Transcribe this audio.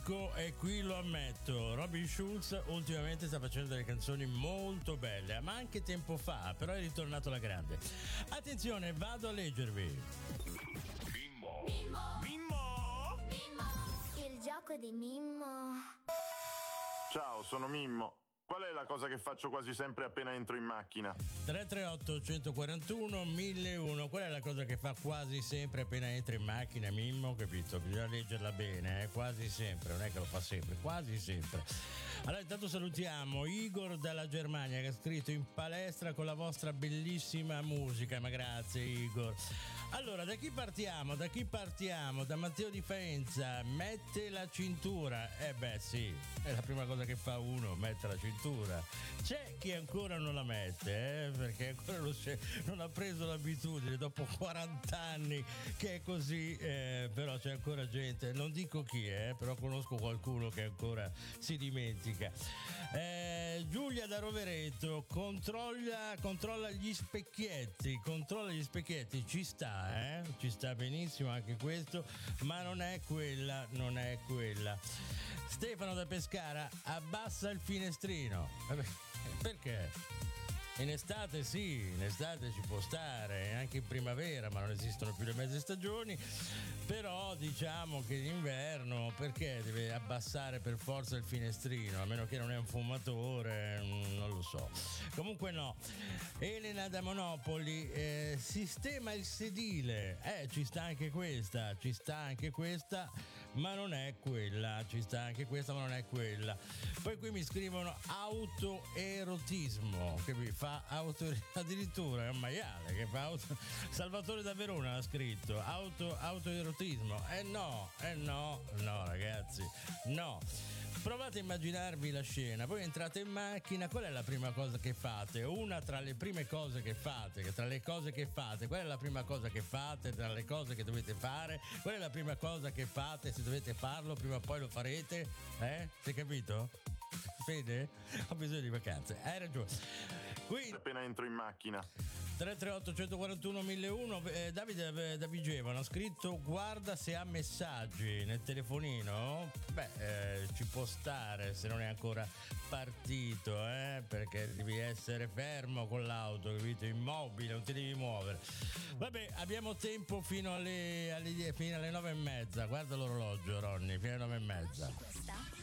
Dico e qui lo ammetto, Robin Schulz ultimamente sta facendo delle canzoni molto belle, ma anche tempo fa, però è ritornato alla grande. Attenzione, vado a leggervi. Mimmo. Mimmo. Mimmo. Mimmo. Il gioco di Mimmo. Ciao, sono Mimmo. Qual è la cosa che faccio quasi sempre appena entro in macchina? 338 141 1001. Qual è la cosa che fa quasi sempre appena entra in macchina, Mimmo? Capito? Bisogna leggerla bene, quasi sempre, non è che lo fa sempre, quasi sempre. Allora intanto salutiamo Igor dalla Germania che ha scritto: in palestra con la vostra bellissima musica. Ma grazie Igor. Allora, da chi partiamo? Da Matteo di Faenza. Mette la cintura. Beh sì, è la prima cosa che fa uno, mette la cintura. C'è chi ancora non la mette, perché ancora non ha preso l'abitudine dopo 40 anni che è così, però c'è ancora gente, non dico chi è, però conosco qualcuno che ancora si dimentica. Giulia da Rovereto, controlla gli specchietti, ci sta benissimo anche questo, ma non è quella. Stefano da Pescara, abbassa il finestrino. Perché? In estate sì, in estate ci può stare, anche in primavera, ma non esistono più le mezze stagioni. Però diciamo che d'inverno perché deve abbassare per forza il finestrino, a meno che non è un fumatore, non lo so. Comunque no. Elena da Monopoli, sistema il sedile. Ci sta anche questa, ma non è quella. Poi qui mi scrivono autoerotismo, che mi fa addirittura è un maiale che fa Salvatore da Verona l'ha scritto, autoerotismo. No ragazzi, no. Provate a immaginarvi la scena, voi entrate in macchina, qual è la prima cosa che fate? Una tra le prime cose che fate, qual è la prima cosa che fate tra le cose che dovete fare? Qual è la prima cosa che fate? Se dovete farlo, prima o poi lo farete? Sei capito? Fede? Ho bisogno di vacanze, hai ragione. Qui Appena entro in macchina. 338 141 1001. Davide da Vigevano ha scritto: guarda se ha messaggi nel telefonino. Ci può stare se non è ancora partito, perché devi essere fermo con l'auto, capito? Immobile, non ti devi muovere. Vabbè, abbiamo tempo fino alle 9:30. Guarda l'orologio, Ronny, fino alle 9:30.